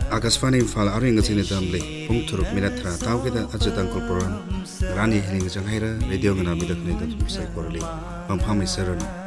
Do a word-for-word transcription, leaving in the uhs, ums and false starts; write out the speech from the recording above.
Akasvani Imphal aring ngachini damle pung thuruk minat thra taw kita ajatang kulporan rani hiling janghaira radio ngana midak ni datum sai korli pamphang isaran